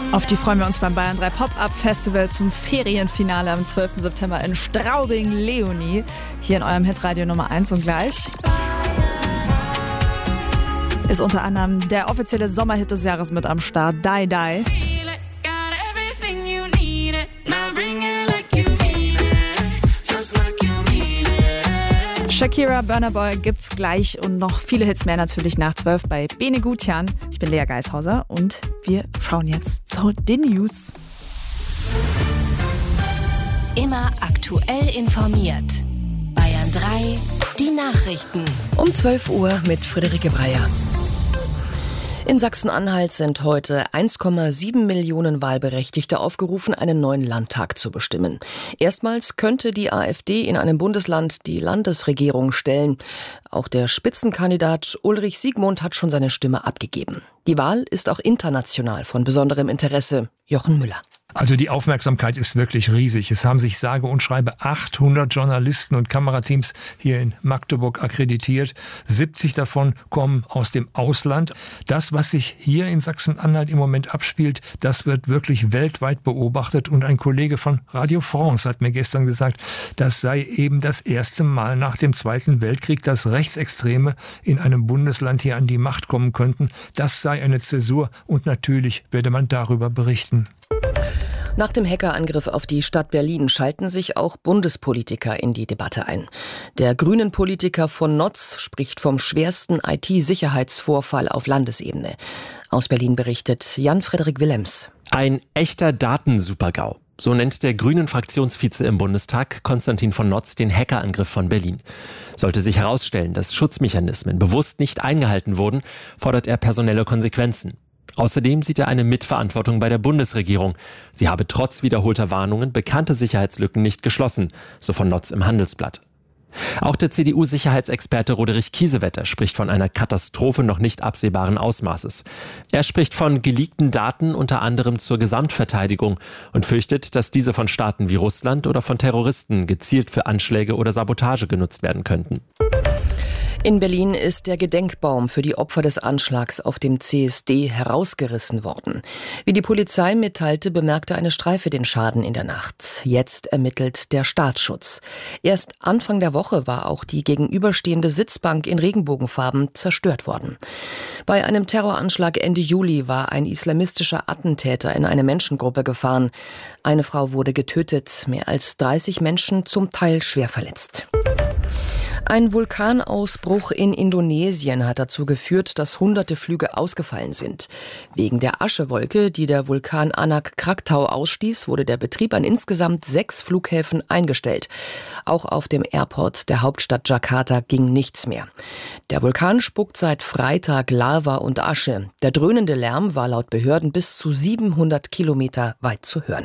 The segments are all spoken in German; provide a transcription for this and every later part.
Auf die freuen wir uns beim Bayern 3 Pop-Up Festival zum Ferienfinale am 12. September in Straubing-Leonie. Hier in eurem Hitradio Nummer 1 und gleich ist unter anderem der offizielle Sommerhit des Jahres mit am Start, Die Die. Shakira, Burna Boy gibt's gleich und noch viele Hits mehr natürlich nach 12 bei Bene Gutjan. Ich bin Lea Geishauser und wir schauen jetzt zu den News. Immer aktuell informiert. Bayern 3, die Nachrichten. Um 12 Uhr mit Friederike Breyer. In Sachsen-Anhalt sind heute 1,7 Millionen Wahlberechtigte aufgerufen, einen neuen Landtag zu bestimmen. Erstmals könnte die AfD in einem Bundesland die Landesregierung stellen. Auch der Spitzenkandidat Ulrich Siegmund hat schon seine Stimme abgegeben. Die Wahl ist auch international von besonderem Interesse. Jochen Müller. Also die Aufmerksamkeit ist wirklich riesig. Es haben sich sage und schreibe 800 Journalisten und Kamerateams hier in Magdeburg akkreditiert. 70 davon kommen aus dem Ausland. Das, was sich hier in Sachsen-Anhalt im Moment abspielt, das wird wirklich weltweit beobachtet. Und ein Kollege von Radio France hat mir gestern gesagt, das sei eben das erste Mal nach dem Zweiten Weltkrieg, dass Rechtsextreme in einem Bundesland hier an die Macht kommen könnten. Das sei eine Zäsur und natürlich werde man darüber berichten. Nach dem Hackerangriff auf die Stadt Berlin schalten sich auch Bundespolitiker in die Debatte ein. Der Grünen-Politiker von Notz spricht vom schwersten IT-Sicherheitsvorfall auf Landesebene. Aus Berlin berichtet Jan-Frederik Willems. Ein echter Datensupergau. So nennt der Grünen-Fraktionsvize im Bundestag, Konstantin von Notz, den Hackerangriff von Berlin. Sollte sich herausstellen, dass Schutzmechanismen bewusst nicht eingehalten wurden, fordert er personelle Konsequenzen. Außerdem sieht er eine Mitverantwortung bei der Bundesregierung. Sie habe trotz wiederholter Warnungen bekannte Sicherheitslücken nicht geschlossen, so von Notz im Handelsblatt. Auch der CDU-Sicherheitsexperte Roderich Kiesewetter spricht von einer Katastrophe noch nicht absehbaren Ausmaßes. Er spricht von geleakten Daten unter anderem zur Gesamtverteidigung und fürchtet, dass diese von Staaten wie Russland oder von Terroristen gezielt für Anschläge oder Sabotage genutzt werden könnten. In Berlin ist der Gedenkbaum für die Opfer des Anschlags auf dem CSD herausgerissen worden. Wie die Polizei mitteilte, bemerkte eine Streife den Schaden in der Nacht. Jetzt ermittelt der Staatsschutz. Erst Anfang der Woche war auch die gegenüberstehende Sitzbank in Regenbogenfarben zerstört worden. Bei einem Terroranschlag Ende Juli war ein islamistischer Attentäter in eine Menschengruppe gefahren. Eine Frau wurde getötet, mehr als 30 Menschen zum Teil schwer verletzt. Ein Vulkanausbruch in Indonesien hat dazu geführt, dass hunderte Flüge ausgefallen sind. Wegen der Aschewolke, die der Vulkan Anak Krakatau ausstieß, wurde der Betrieb an insgesamt 6 Flughäfen eingestellt. Auch auf dem Airport der Hauptstadt Jakarta ging nichts mehr. Der Vulkan spuckt seit Freitag Lava und Asche. Der dröhnende Lärm war laut Behörden bis zu 700 Kilometer weit zu hören.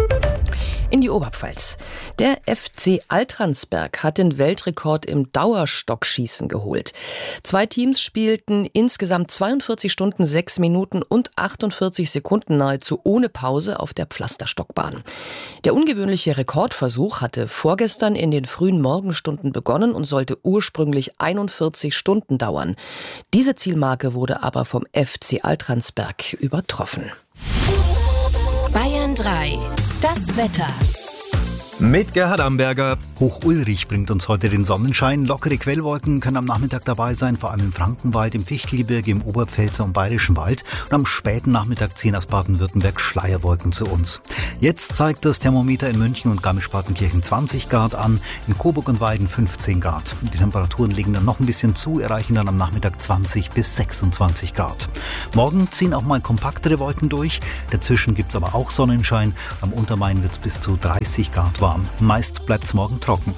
In die Oberpfalz. Der FC Altransberg hat den Weltrekord im Dauerstockschießen geholt. 2 Teams spielten insgesamt 42 Stunden, 6 Minuten und 48 Sekunden nahezu ohne Pause auf der Pflasterstockbahn. Der ungewöhnliche Rekordversuch hatte vorgestern in den frühen Morgenstunden begonnen und sollte ursprünglich 41 Stunden dauern. Diese Zielmarke wurde aber vom FC Altransberg übertroffen. Bayern 3. Das Wetter. Mit Gerhard Amberger. Hoch Ulrich bringt uns heute den Sonnenschein. Lockere Quellwolken können am Nachmittag dabei sein, vor allem im Frankenwald, im Fichtelgebirge, im Oberpfälzer und Bayerischen Wald. Und am späten Nachmittag ziehen aus Baden-Württemberg Schleierwolken zu uns. Jetzt zeigt das Thermometer in München und Garmisch-Partenkirchen 20 Grad an, in Coburg und Weiden 15 Grad. Die Temperaturen legen dann noch ein bisschen zu, erreichen dann am Nachmittag 20 bis 26 Grad. Morgen ziehen auch mal kompaktere Wolken durch. Dazwischen gibt es aber auch Sonnenschein. Am Untermain wird es bis zu 30 Grad warm. Meist bleibt es morgen trocken.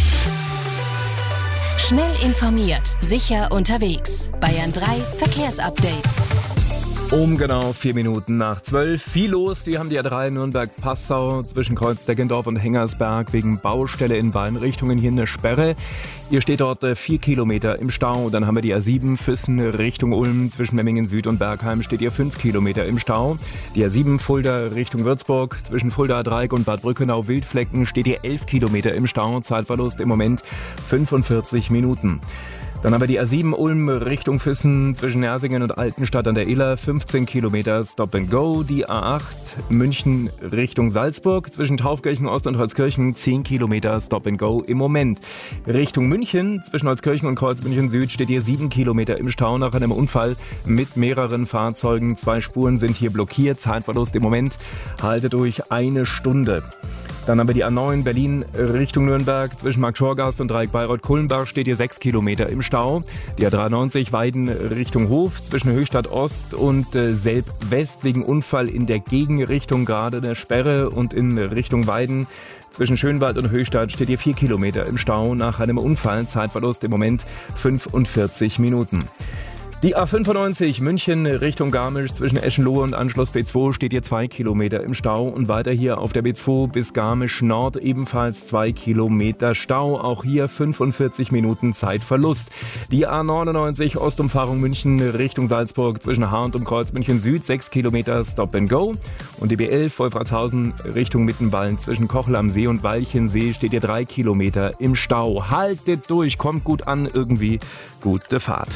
Schnell informiert, sicher unterwegs. Bayern 3 Verkehrsupdate. Um genau 4 Minuten nach 12. Viel los. Die haben die A3 Nürnberg-Passau zwischen Kreuz-Deggendorf und Hengersberg wegen Baustelle in beiden Richtungen hier eine Sperre. Ihr steht dort 4 Kilometer im Stau. Dann haben wir die A7 Füssen Richtung Ulm zwischen Memmingen Süd und Bergheim steht ihr 5 Kilometer im Stau. Die A7 Fulda Richtung Würzburg zwischen Fulda Dreieck und Bad Brückenau-Wildflecken steht ihr 11 Kilometer im Stau. Zeitverlust im Moment 45 Minuten. Dann haben wir die A7 Ulm Richtung Füssen zwischen Nersingen und Altenstadt an der Iller, 15 Kilometer Stop and Go. Die A8 München Richtung Salzburg zwischen Taufkirchen Ost und Holzkirchen, 10 Kilometer Stop and Go im Moment. Richtung München zwischen Holzkirchen und Kreuzmünchen Süd steht hier 7 Kilometer im Stau nach einem Unfall mit mehreren Fahrzeugen. 2 Spuren sind hier blockiert. Zeitverlust im Moment halte durch 1 Stunde. Dann haben wir die A9 Berlin Richtung Nürnberg. Zwischen Marktschorgast und Dreieck Bayreuth-Kulmbach steht hier 6 Kilometer im Stau. Die A93 Weiden Richtung Hof zwischen Höchstadt Ost und Selb West wegen Unfall in der Gegenrichtung gerade eine Sperre. Und in Richtung Weiden zwischen Schönwald und Höchstadt steht hier 4 Kilometer im Stau nach einem Unfall. Zeitverlust im Moment 45 Minuten. Die A95 München Richtung Garmisch zwischen Eschenlohe und Anschluss B2 steht hier 2 Kilometer im Stau und weiter hier auf der B2 bis Garmisch Nord ebenfalls 2 Kilometer Stau. Auch hier 45 Minuten Zeitverlust. Die A99 Ostumfahrung München Richtung Salzburg zwischen Haar und Kreuz München Süd 6 Kilometer Stop and Go. Und die B11 Wolfratshausen Richtung Mittenballen zwischen Kochel am See und Walchensee steht hier 3 Kilometer im Stau. Haltet durch, kommt gut an, irgendwie gute Fahrt.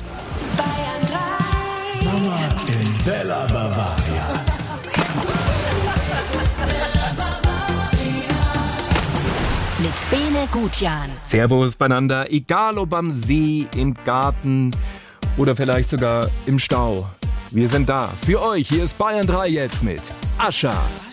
Sommer in Bella Bavaria. Mit Bene Gutjan. Servus beieinander, egal ob am See, im Garten oder vielleicht sogar im Stau. Wir sind da für euch. Hier ist Bayern 3 jetzt mit Ascha.